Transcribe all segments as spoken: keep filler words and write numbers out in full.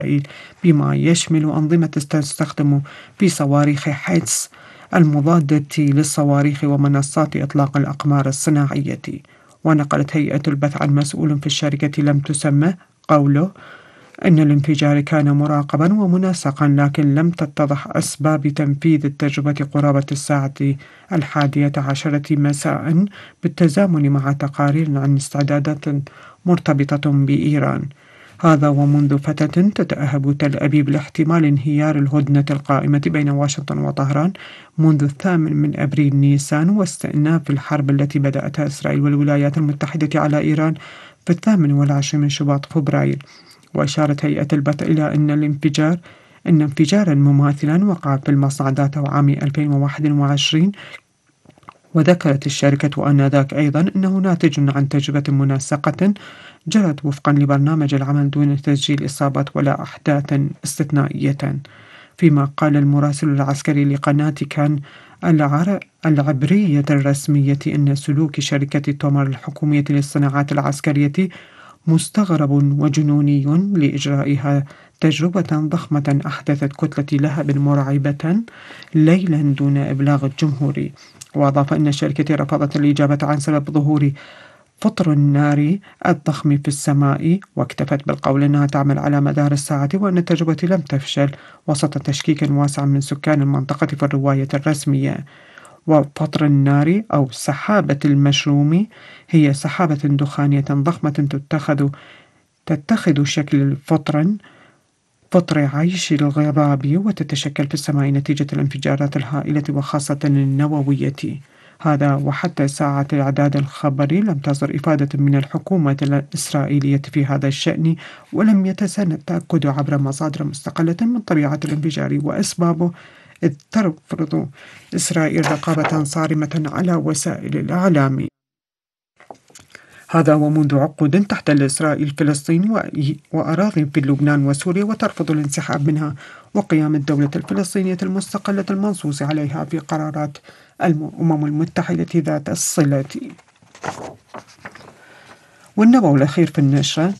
إسرائيل، بما يشمل أنظمة تستخدم في صواريخ حدس المضادة للصواريخ ومنصات إطلاق الأقمار الصناعية. ونقلت هيئة البث عن مسؤول في الشركة لم تسمى قوله أن الانفجار كان مراقبا ومنسقا، لكن لم تتضح أسباب تنفيذ التجربة قرابة الساعة الحادية عشرة مساء، بالتزامن مع تقارير عن استعدادات مرتبطة بإيران. هذا ومنذ فترة تتأهب تل أبيب لاحتمال انهيار الهدنة القائمة بين واشنطن وطهران منذ الثامن من أبريل نيسان، واستئناف الحرب التي بدأتها إسرائيل والولايات المتحدة على إيران في الثامن والعشرين من شباط فبراير. وأشارت هيئة البث إلى أن الانفجار أن انفجارا مماثلا وقع في المصنع ذات عام ألفين وواحد وعشرين. وذكرت الشركة آنذاك أيضا أنه ناتج عن تجربة منسقة جرت وفقا لبرنامج العمل دون تسجيل إصابات ولا أحداث استثنائية. فيما قال المراسل العسكري لقناة كان العبرية الرسمية أن سلوك شركة تومر الحكومية للصناعات العسكرية مستغرب وجنوني لإجرائها تجربة ضخمة أحدثت كتلة لهب مرعبة ليلا دون إبلاغ الجمهور. وأضاف أن الشركة رفضت الإجابة عن سبب ظهور فطر النار الضخم في السماء، واكتفت بالقول أنها تعمل على مدار الساعة وأن التجربة لم تفشل، وسط تشكيك واسع من سكان المنطقة في الرواية الرسمية. وفطر النار أو سحابة المشروم هي سحابة دخانية ضخمة تتخذ تتخذ شكل فطر فطر عيش الغراب، وتتشكل في السماء نتيجة الانفجارات الهائلة وخاصة النووية. هذا وحتى ساعة إعداد الخبر لم تصدر إفادة من الحكومة الإسرائيلية في هذا الشأن، ولم يتسنى التأكد عبر مصادر مستقلة من طبيعة الانفجار وأسبابه، إذ تفرض إسرائيل رقابة صارمة على وسائل الإعلام. هذا ومنذ عقود تحتل إسرائيل فلسطين وأراضي في لبنان وسوريا وترفض الانسحاب منها، وقيام الدولة الفلسطينية المستقلة المنصوص عليها في قرارات الأمم المتحدة ذات الصلة. والنبأ الأخير في النشرة: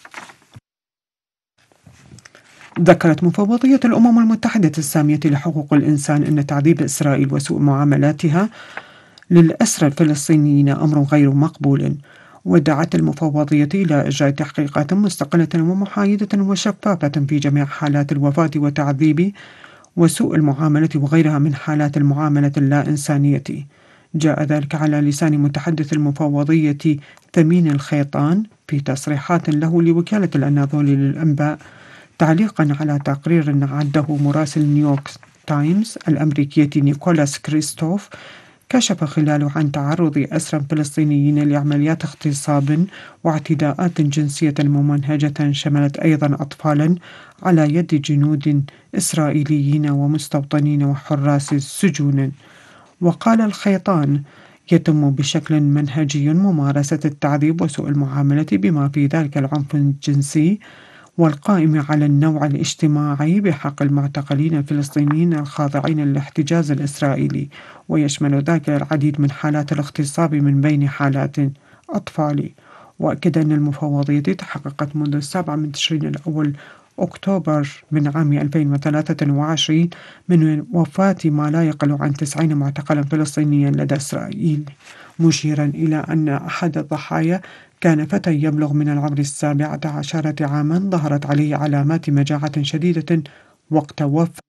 ذكرت مفوضية الأمم المتحدة السامية لحقوق الإنسان أن تعذيب إسرائيل وسوء معاملاتها للأسرى الفلسطينيين أمر غير مقبول. ودعت المفوضية إلى إجراء تحقيقات مستقلة ومحايدة وشفافة في جميع حالات الوفاة والتعذيب وسوء المعاملة وغيرها من حالات المعاملة اللا إنسانية. جاء ذلك على لسان متحدث المفوضية ثمين الخيطان في تصريحات له لوكالة الأناضولي للأنباء، تعليقا على تقرير عده مراسل نيويورك تايمز الأمريكية نيكولاس كريستوف، كشف خلاله عن تعرض أسرى فلسطينيين لعمليات اغتصاب واعتداءات جنسية ممنهجة شملت أيضا أطفالا على يد جنود إسرائيليين ومستوطنين وحراس سجون. وقال الخيطان: يتم بشكل منهجي ممارسة التعذيب وسوء المعاملة بما في ذلك العنف الجنسي والقائم على النوع الاجتماعي بحق المعتقلين الفلسطينيين الخاضعين للاحتجاز الإسرائيلي، ويشمل ذلك العديد من حالات الاغتصاب من بين حالات أطفال. وأكد أن المفوضية تحققت منذ السابع من تشرين الأول أكتوبر من عام ألفين وثلاثة وعشرين من وفاة ما لا يقل عن تسعين معتقلا فلسطينيا لدى إسرائيل، مشيرا إلى أن أحد الضحايا كان فتى يبلغ من العمر السابعة عشرة عاما ظهرت عليه علامات مجاعة شديدة وقت وفاته.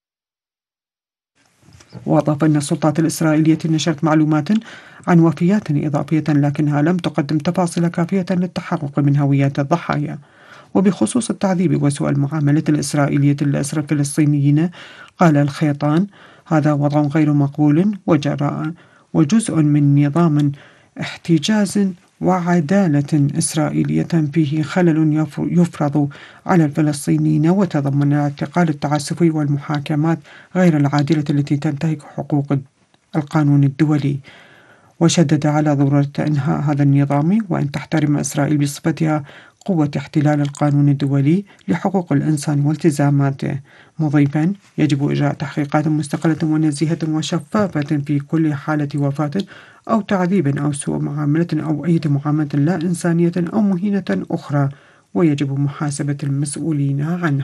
وأضاف أن السلطات الإسرائيلية نشرت معلومات عن وفيات إضافية، لكنها لم تقدم تفاصيل كافية للتحقق من هويات الضحايا. وبخصوص التعذيب وسوء المعاملة الإسرائيلية للأسرى الفلسطينيين، قال الخيطان: هذا وضع غير مقبول وجراء وجزء من نظام احتجاز وعدالة إسرائيلية فيه خلل يفرض على الفلسطينيين، وتضمن الاعتقال التعسفي والمحاكمات غير العادلة التي تنتهك حقوق القانون الدولي. وشدد على ضرورة إنهاء هذا النظام وأن تحترم إسرائيل بصفتها قوة احتلال القانون الدولي لحقوق الإنسان والتزاماته، مضيفا: يجب إجراء تحقيقات مستقلة ونزيهة وشفافة في كل حالة وفاة أو تعذيب أو سوء معاملة أو أي معاملة لا إنسانية أو مهينة أخرى، ويجب محاسبة المسؤولين عنها.